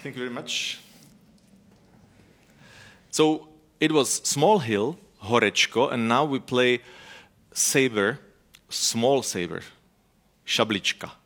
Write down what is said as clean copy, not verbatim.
Thank you very much. So it was small hill, horečko, and now we play saber, small saber, šablička.